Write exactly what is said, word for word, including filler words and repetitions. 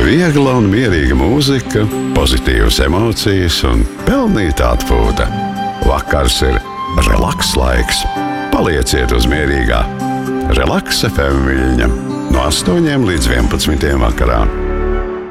Viegla un mierīga mūzika, pozitīvas emocijas un pelnīta atpūta. Vakars ir relaks laiks. Palieciet uz mierīgā Relaks F M viļņa no astoņiem līdz vienpadsmitiem vakarā.